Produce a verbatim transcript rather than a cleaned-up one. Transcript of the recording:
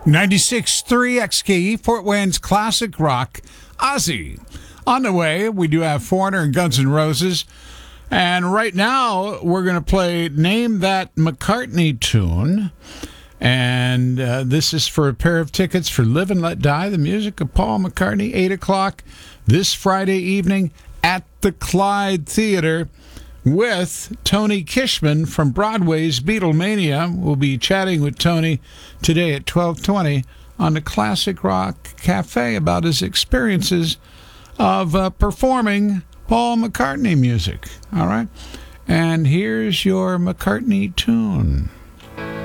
ninety-six point three X K E, Fort Wayne's classic rock, Ozzy. On the way, we do have Foreigner and Guns N' Roses. And right now, we're going to play Name That McCartney Tune. And uh, this is for a pair of tickets for Live and Let Die, the music of Paul McCartney, eight o'clock this Friday evening at the Clyde Theater with Tony Kishman from Broadway's Beatlemania. We'll be chatting with Tony today at twelve twenty on the Classic Rock Cafe about his experiences of uh, performing Paul McCartney music. All right? And here's your McCartney tune.